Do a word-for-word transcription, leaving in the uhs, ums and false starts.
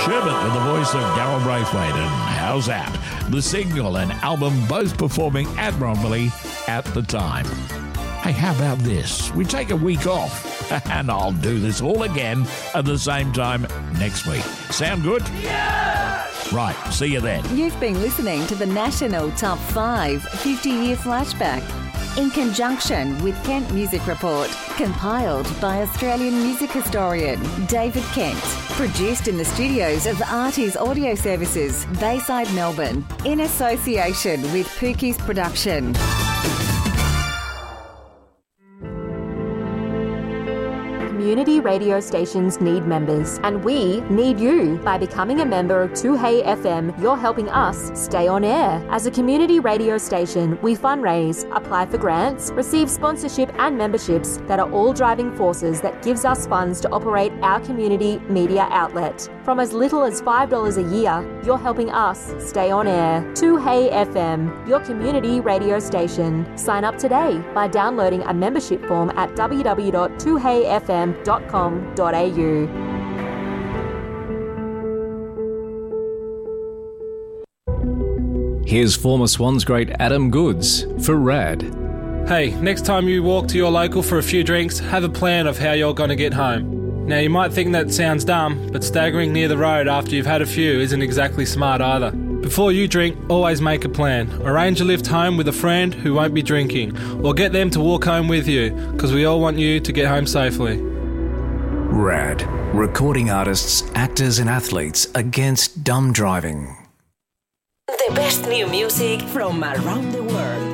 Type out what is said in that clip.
Sherbet with the voice of Daryl Braithwaite and How's That? The single and album both performing admirably at the time. Hey, how about this? We take a week off and I'll do this all again at the same time next week. Sound good? Yeah! Right, see you then. You've been listening to the National Top five fifty-year Flashback in conjunction with Kent Music Report, compiled by Australian music historian David Kent. Produced in the studios of Artie's Audio Services, Bayside, Melbourne, in association with Pookie's Production. Community radio stations need members, and we need you. By becoming a member of two Hey F M, you're helping us stay on air. As a community radio station, we fundraise, apply for grants, receive sponsorship and memberships that are all driving forces that gives us funds to operate our community media outlet. From as little as five dollars a year, you're helping us stay on air. two Hey F M, your community radio station. Sign up today by downloading a membership form at w w w dot two hey f m dot com dot a u. Here's former Swans great Adam Goods for Rad. Hey, next time you walk to your local for a few drinks, have a plan of how you're going to get home. Now, you might think that sounds dumb, but staggering near the road after you've had a few isn't exactly smart either. Before you drink, always make a plan. Arrange a lift home with a friend who won't be drinking, or get them to walk home with you, because we all want you to get home safely. Rad. Recording artists, actors and athletes against dumb driving. The best new music from around the world.